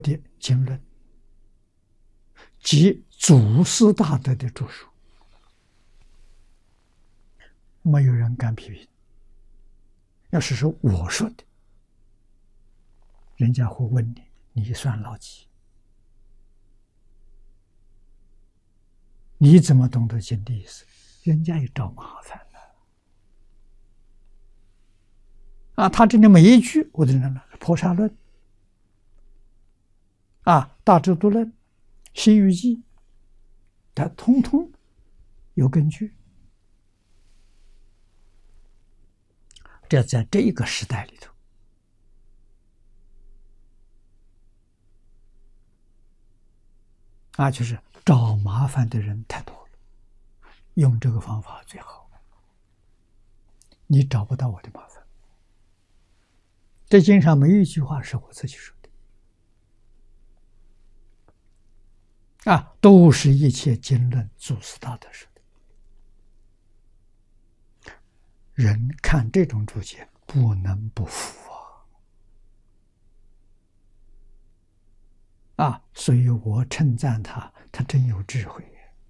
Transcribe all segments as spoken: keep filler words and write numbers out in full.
的经论及祖师大德的著述，没有人敢批评。要是是我说的，人家会问你，你算老几？你怎么懂得经的意思？人家也找麻烦了啊！他这里每一句，我都认了，破杀论啊，大智度论、新语记，它通通有根据。这在这一个时代里头，啊，就是找麻烦的人太多了，用这个方法最好，你找不到我的麻烦。这经上没有一句话是我自己说的，啊，都是一切经论祖师大德说的。人看这种注解，不能不服啊！啊，所以我称赞他，他真有智慧。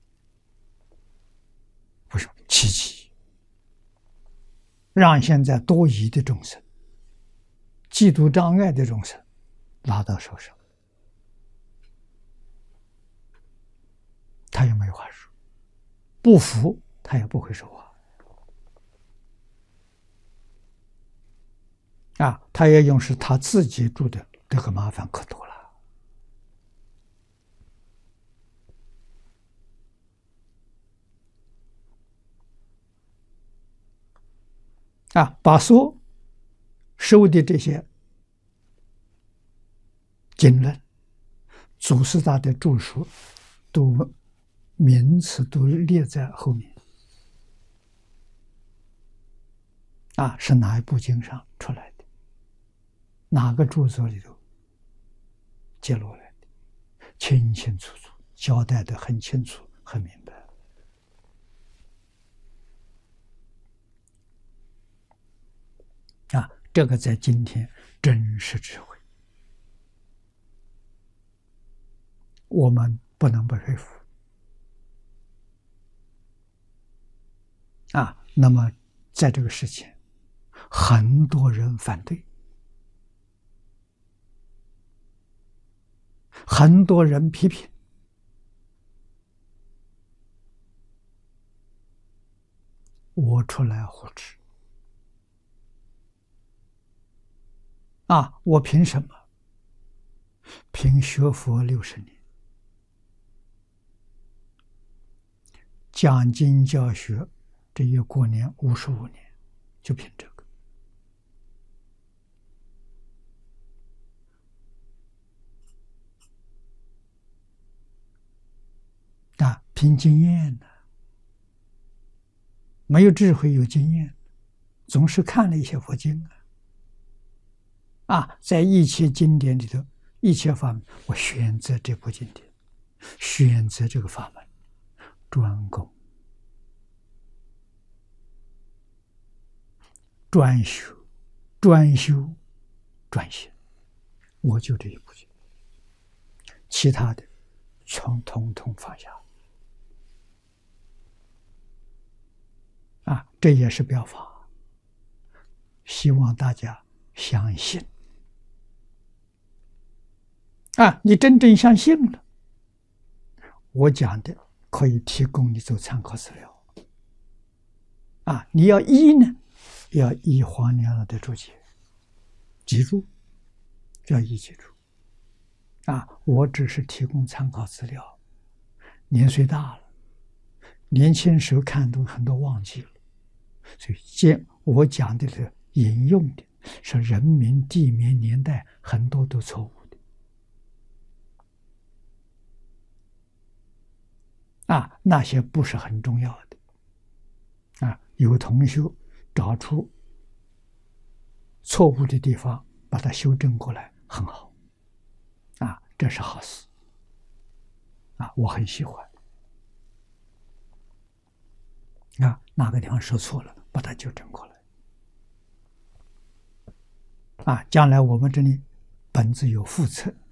不是奇迹，让现在多疑的众生、嫉妒障碍的众生拿到手上，他也没话说，不服他也不会说话。啊，他也用是他自己住的，这个麻烦可多了。啊，把所收的这些经论、祖师大的著述，都名词都列在后面。啊，是哪一部经上出来的？哪个著作里头揭露来的？清清楚楚，交代的很清楚、很明白。啊，这个在今天真是智慧，我们不能不佩服。啊，那么在这个事情，很多人反对。很多人批评，我出来护持啊！我凭什么？凭学佛六十年，讲经教学，这一过年五十五年，就凭这个。啊，凭经验呢，没有智慧有经验，总是看了一些佛经啊，啊，在一切经典里头，一切法门，我选择这部经典，选择这个法门，专攻、专修、专修、专行，我就这一部经，其他的全统统放下。啊，这也是表法，希望大家相信。啊，你真正相信了，我讲的可以提供你做参考资料。啊，你要依呢，要依黄娘老的注解，记住，要依记住。啊，我只是提供参考资料，年岁大了，年轻时候看都很多忘记了。所以，见我讲的是引用的是人名、地名、年代，很多都错误的。啊，那些不是很重要的。啊，有同学找出错误的地方，把它修正过来，很好。啊，这是好事。啊，我很喜欢。啊，哪个地方说错了，把它纠正过来。啊，将来我们这里本子有附册，